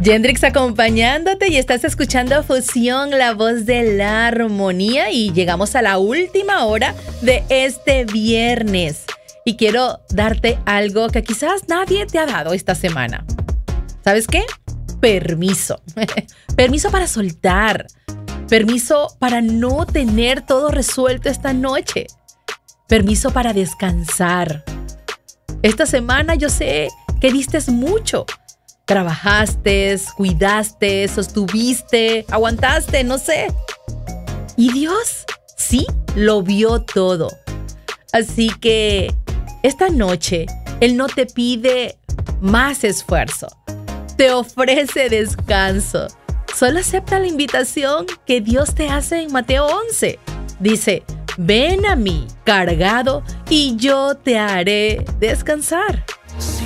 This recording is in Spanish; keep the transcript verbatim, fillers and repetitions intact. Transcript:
Yendrix acompañándote y estás escuchando Fusión, la voz de la armonía, y llegamos a la última hora de este viernes. Y quiero darte algo que quizás nadie te ha dado esta semana. ¿Sabes qué? Permiso. Permiso para soltar. Permiso para no tener todo resuelto esta noche. Permiso para descansar. Esta semana yo sé que diste mucho. Trabajaste, cuidaste, sostuviste, aguantaste, no sé. Y Dios, sí, lo vio todo. Así que esta noche Él no te pide más esfuerzo. Te ofrece descanso. Solo acepta la invitación que Dios te hace en Mateo once. Dice, ven a mí cargado y yo te haré descansar.